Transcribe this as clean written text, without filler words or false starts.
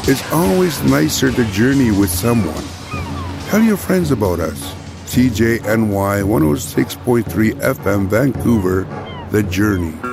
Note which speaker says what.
Speaker 1: It's always nicer to journey with someone. Tell your friends about us. CJNY 106.3 FM Vancouver, The Journey.